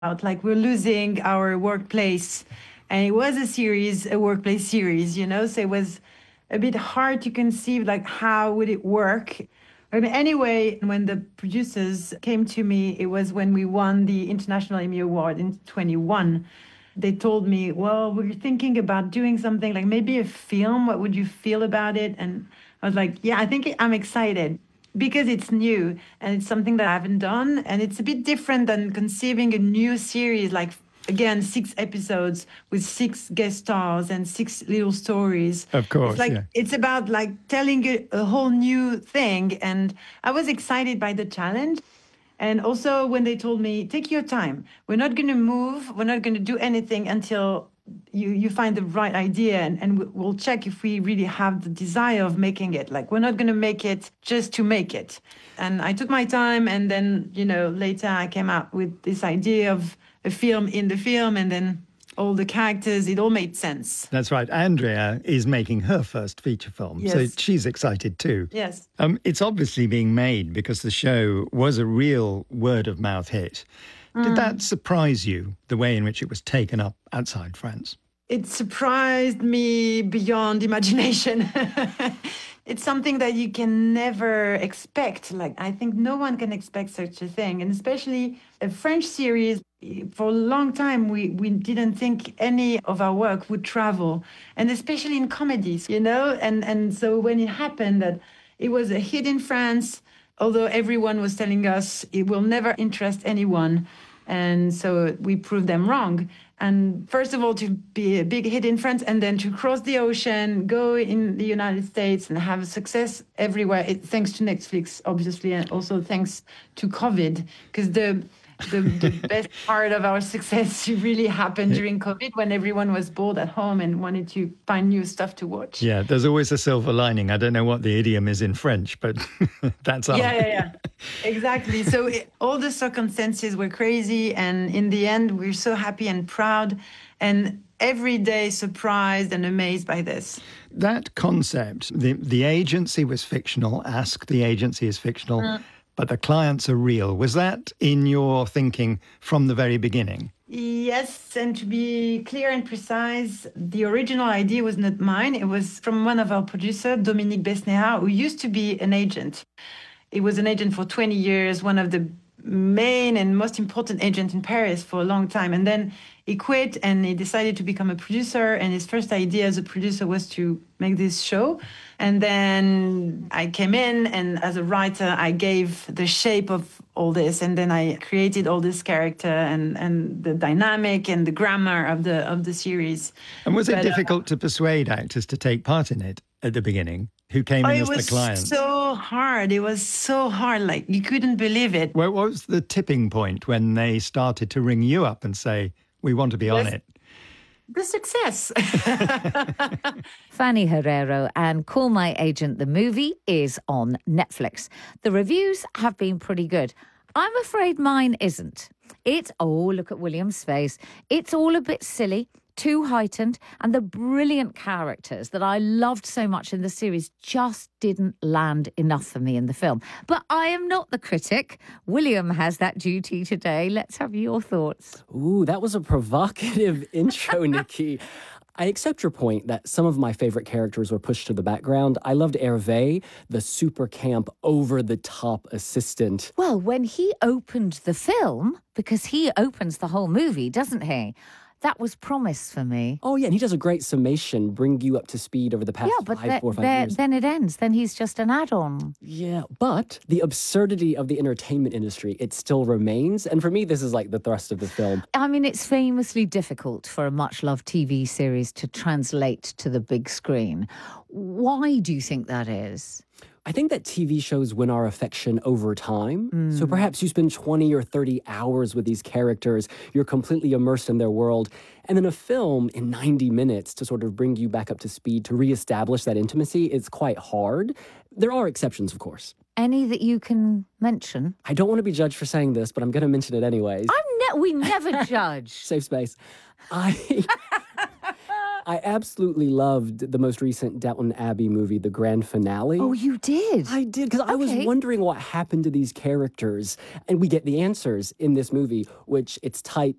out, like we're losing our workplace. And it was a workplace series, so it was a bit hard to conceive, like, how would it work? Anyway, when the producers came to me, it was when we won the International Emmy Award in 21. They told me, well, we're thinking about doing something like maybe a film. What would you feel about it? And I was like, yeah, I think I'm excited because it's new and it's something that I haven't done. And it's a bit different than conceiving a new series, like, again, 6 episodes with 6 guest stars and 6 little stories. Of course, it's like, yeah. It's about like telling a whole new thing. And I was excited by the challenge. And also when they told me, take your time, we're not going to move, we're not going to do anything until you find the right idea, and we'll check if we really have the desire of making it. Like, we're not going to make it just to make it. And I took my time, and then, later I came up with this idea of a film in the film, and then all the characters, it all made sense. That's right. Andrea is making her first feature film, Yes. so she's excited too. Yes. It's obviously being made because the show was a real word-of-mouth hit. Did that surprise you, the way in which it was taken up outside France? It surprised me beyond imagination. It's something that you can never expect. Like, I think no one can expect such a thing. And especially a French series, for a long time, we didn't think any of our work would travel. And especially in comedies, And so when it happened that it was a hit in France, although everyone was telling us it will never interest anyone. And so we proved them wrong. And first of all, to be a big hit in France, and then to cross the ocean, go in the United States and have success everywhere, thanks to Netflix, obviously, and also thanks to COVID, because the best part of our success really happened during COVID, when everyone was bored at home and wanted to find new stuff to watch. Yeah, there's always a silver lining. I don't know what the idiom is in French, but that's all. Yeah. Exactly. So all the circumstances were crazy. And in the end, we're so happy and proud and every day surprised and amazed by this. That concept, the agency was fictional, Ask the Agency is fictional, but the clients are real. Was that in your thinking from the very beginning? Yes, and to be clear and precise, the original idea was not mine. It was from one of our producers, Dominique Besnéard, who used to be an agent. He was an agent for 20 years, one of the main and most important agents in Paris for a long time. And then he quit and he decided to become a producer. And his first idea as a producer was to make this show. And then I came in, and as a writer, I gave the shape of all this. And then I created all this character and the dynamic and the grammar of the series. And was it difficult to persuade actors to take part in it at the beginning, who came in as the clients? It was so hard. It was so hard. Like, you couldn't believe it. What was the tipping point when they started to ring you up and say, we want to be on it? The success. Fanny Herrero and Call My Agent, the movie, is on Netflix. The reviews have been pretty good. I'm afraid mine isn't. Look at William's face. It's all a bit silly, too heightened, and the brilliant characters that I loved so much in the series just didn't land enough for me in the film. But I am not the critic. William has that duty today. Let's have your thoughts. Ooh, that was a provocative intro, Nikki. I accept your point that some of my favorite characters were pushed to the background. I loved Hervé, the super camp, over-the-top assistant. Well, when he opened the film, because he opens the whole movie, doesn't he? That was promise for me. Oh, yeah, and he does a great summation, bring you up to speed over the past 4 or 5 years. Then it ends. Then he's just an add-on. Yeah, but the absurdity of the entertainment industry, it still remains. And for me, this is like the thrust of the film. I mean, it's famously difficult for a much-loved TV series to translate to the big screen. Why do you think that is? I think that TV shows win our affection over time. So perhaps you spend 20 or 30 hours with these characters. You're completely immersed in their world. And then a film in 90 minutes to sort of bring you back up to speed, to reestablish that intimacy, is quite hard. There are exceptions, of course. Any that you can mention? I don't want to be judged for saying this, but I'm going to mention it anyways. We never judge. Safe space. I absolutely loved the most recent Downton Abbey movie, the grand finale. Oh, you did? I did, because I was Okay. wondering what happened to these characters. And we get the answers in this movie, which it's tight